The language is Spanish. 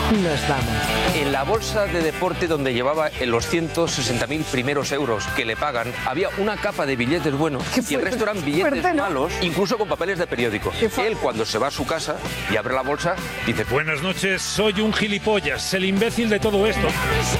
nos vamos. En la bolsa de deporte donde llevaba los 160.000 primeros euros que le pagan, había una capa de billetes buenos y el resto eran billetes malos, incluso con papeles de periódico. Él, cuando se va a su casa y abre la bolsa, dice: Buenas noches, soy un gilipollas, el imbécil de todo esto.